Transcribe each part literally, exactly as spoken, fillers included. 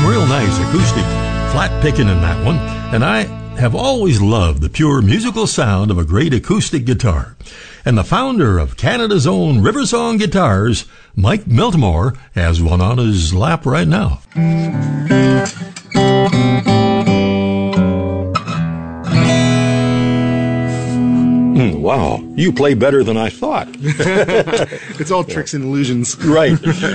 real nice acoustic flat picking in that one, and I have always loved the pure musical sound of a great acoustic guitar. And the founder of Canada's own Riversong Guitars, Mike Miltimore, has one on his lap right now. Mm, wow, you play better than I thought. It's all tricks and illusions. Right.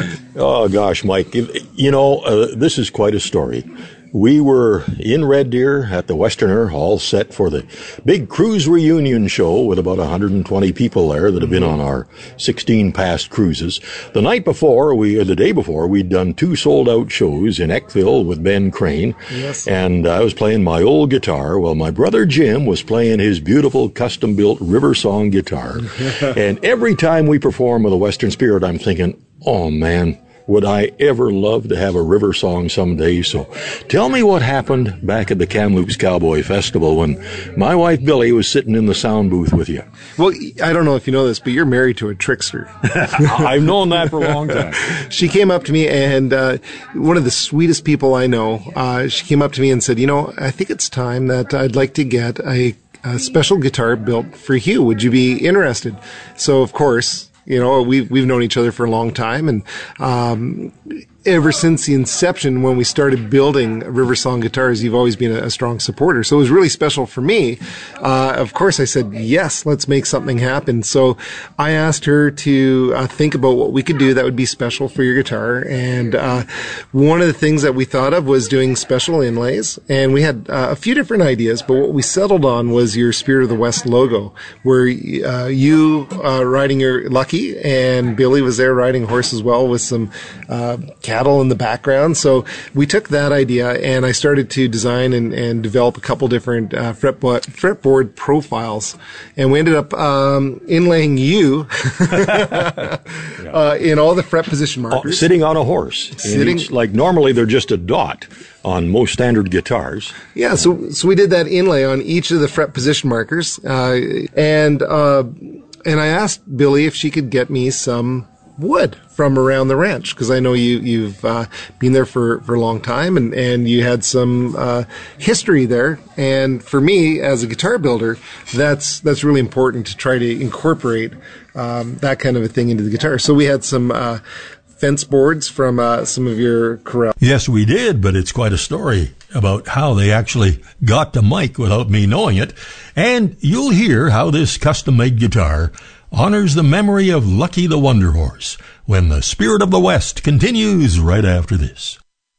Oh, gosh, Mike, you know, uh, this is quite a story. We were in Red Deer at the Westerner, all set for the big cruise reunion show with about one hundred twenty people there that have been on our sixteen past cruises. The night before, we, or the day before, we'd done two sold-out shows in Eckville with Ben Crane. Yes. And I was playing my old guitar while my brother Jim was playing his beautiful custom-built Riversong guitar. And every time we perform with a Western Spirit, I'm thinking, oh, man, would I ever love to have a river song someday? So tell me what happened back at the Kamloops Cowboy Festival when my wife Billy was sitting in the sound booth with you. Well, I don't know if you know this, but you're married to a trickster. I've known that for a long time. She came up to me, and uh, one of the sweetest people I know, uh, she came up to me and said, you know, I think it's time that I'd like to get a, a special guitar built for Hugh. Would you be interested? So, of course, you know, we've, we've known each other for a long time, and um, ever since the inception, when we started building Riversong guitars, you've always been a, a strong supporter. So it was really special for me. Uh, of course, I said, yes, let's make something happen. So I asked her to uh, think about what we could do that would be special for your guitar. And uh, one of the things that we thought of was doing special inlays. And we had uh, a few different ideas, but what we settled on was your Spirit of the West logo, where uh, you uh, riding your Lucky, and Billy was there riding a horse as well with some uh, cattle in the background. So we took that idea, and I started to design and, and develop a couple different uh, fretboard, fretboard profiles, and we ended up um, inlaying you yeah. uh, in all the fret position markers. Oh, sitting on a horse. Sitting, each, like normally they're just a dot on most standard guitars. Yeah, so so we did that inlay on each of the fret position markers, uh, and uh, and I asked Billy if she could get me some wood from around the ranch, because I know you, you've uh, been there for, for a long time, and, and you had some uh, history there. And for me, as a guitar builder, that's that's really important to try to incorporate um, that kind of a thing into the guitar. So we had some uh, fence boards from uh, some of your corral. Yes, we did, but it's quite a story about how they actually got to Mike without me knowing it. And you'll hear how this custom-made guitar honors the memory of Lucky the Wonder Horse when the Spirit of the West continues right after this.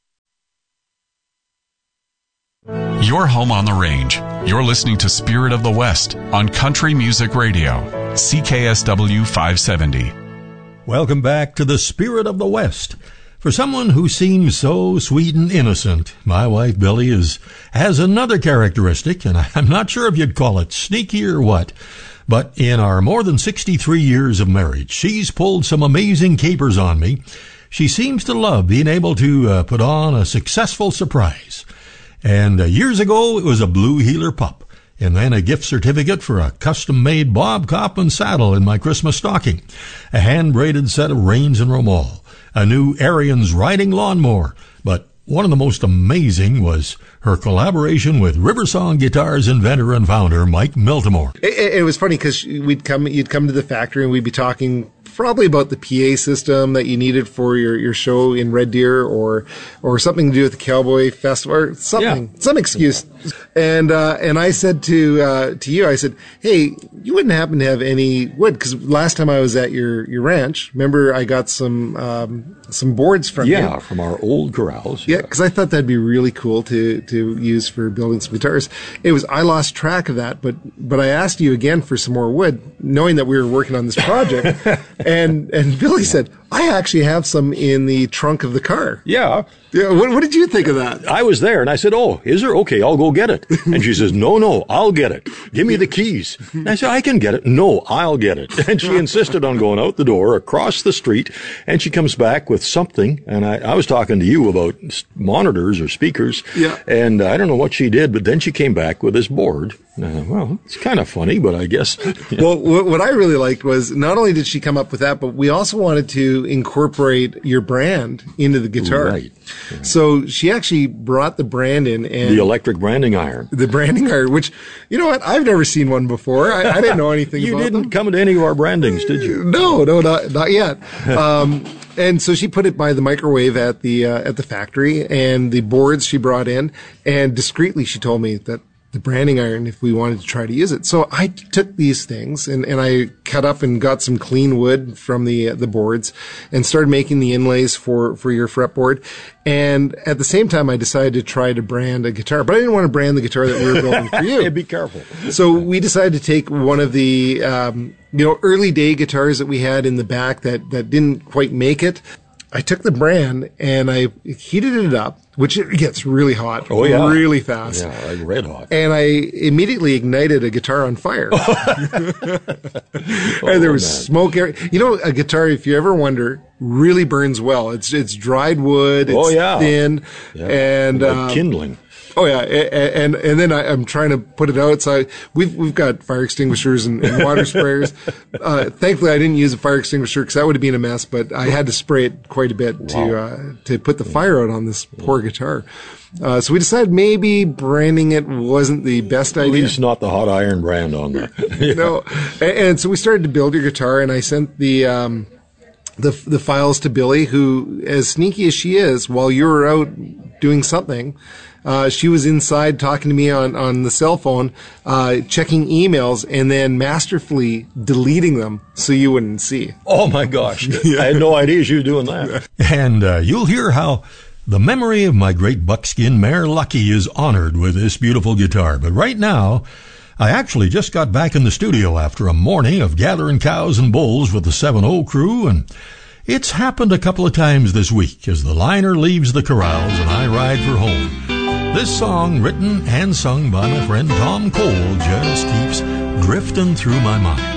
You're home on the range. You're listening to Spirit of the West on Country Music Radio, C K S W five seventy. Welcome back to the Spirit of the West. For someone who seems so sweet and innocent, my wife Billy is has another characteristic, and I'm not sure if you'd call it sneaky or what. But in our more than sixty-three years of marriage, she's pulled some amazing capers on me. She seems to love being able to uh, put on a successful surprise. And uh, years ago, it was a Blue Heeler pup, and then a gift certificate for a custom-made Bob Kaufman saddle in my Christmas stocking, a hand-braided set of reins and romal, a new Ariens riding lawnmower. But one of the most amazing was her collaboration with Riversong Guitars inventor and founder Mike Miltimore. It, it was funny because we'd come, you'd come to the factory and we'd be talking probably about the P A system that you needed for your, your show in Red Deer, or or something to do with the Cowboy Festival, or something, yeah. some excuse. And uh, and I said to uh, to you, I said, hey, you wouldn't happen to have any wood? Because last time I was at your, your ranch, remember I got some um, some boards from yeah, you. Yeah, from our old corrals. Yeah, because yeah, I thought that'd be really cool to to use for building some guitars. It was I lost track of that, but but I asked you again for some more wood, knowing that we were working on this project. And and Billy said, I actually have some in the trunk of the car. Yeah. Yeah. What, what did you think of that? I was there, and I said, oh, is there? Okay, I'll go get it. And she says, no, no, I'll get it. Give me the keys. And I said, I can get it. No, I'll get it. And she insisted on going out the door, across the street, and she comes back with something. And I, I was talking to you about monitors or speakers. Yeah. And I don't know what she did, but then she came back with this board. Uh, well, it's kind of funny, but I guess. Yeah. Well, what I really liked was not only did she come up with that, but we also wanted to incorporate your brand into the guitar. Right. So she actually brought the brand in, and The electric branding iron. the branding iron, which, you know what, I've never seen one before. I, I didn't know anything You about didn't them. come to any of our brandings, did you? No, no, not not yet. Um, and so she put it by the microwave at the uh, at the factory, and the boards she brought in, and discreetly she told me that the branding iron, if we wanted to try to use it. So I took these things and, and I cut up and got some clean wood from the uh, the boards and started making the inlays for, for your fretboard. And at the same time, I decided to try to brand a guitar, but I didn't want to brand the guitar that we were building for you. Hey, be careful. So we decided to take one of the, um, you know, early day guitars that we had in the back that, that didn't quite make it. I took the brand and I heated it up, which it gets really hot, Oh, yeah. really fast. Yeah, like red hot. And I immediately ignited a guitar on fire. And there was man. smoke. Air. You know, a guitar, if you ever wonder, really burns well. It's it's dried wood. It's Oh, yeah. thin. Yeah. And Like um, kindling. Oh yeah, A- and and then I, I'm trying to put it outside. We've we've got fire extinguishers and, and water sprayers. Uh, thankfully, I didn't use a fire extinguisher because that would have been a mess. But I had to spray it quite a bit to Wow. uh, to put the fire out on this poor guitar. Uh, so we decided maybe branding it wasn't the best At idea. least not the hot iron brand on there. No, and, and so we started to build your guitar, and I sent the. Um, the the files to Billy, who, as sneaky as she is, while you were out doing something, uh, she was inside talking to me on, on the cell phone, uh, checking emails, and then masterfully deleting them so you wouldn't see. Oh, my gosh. I had no idea she was doing that. And uh, you'll hear how the memory of my great buckskin mare Lucky is honored with this beautiful guitar. But right now, I actually just got back in the studio after a morning of gathering cows and bulls with the seven oh crew, and it's happened a couple of times this week as the liner leaves the corrals and I ride for home. This song, written and sung by my friend Tom Cole, just keeps drifting through my mind.